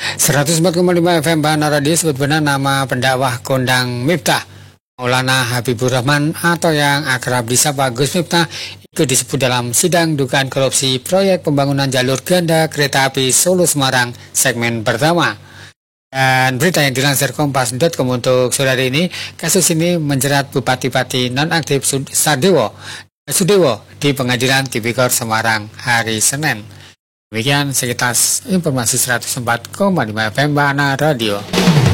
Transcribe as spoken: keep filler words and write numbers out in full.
seratus empat koma lima F M Bahana Radio, sebut benar nama pendakwah kondang Miftah Maulana Habibur Rahman atau yang akrab disapa Gus Miftah ikut disebut dalam sidang dugaan korupsi proyek pembangunan jalur ganda kereta api Solo Semarang segmen pertama. Dan berita yang dilansir kompas titik com untuk sore ini, kasus ini menjerat Bupati-Bupati nonaktif Sardewo Sudewo di Pengadilan Tipikor Semarang hari Senin. Demikian sekitar informasi seratus empat koma lima F M Bahana Radio.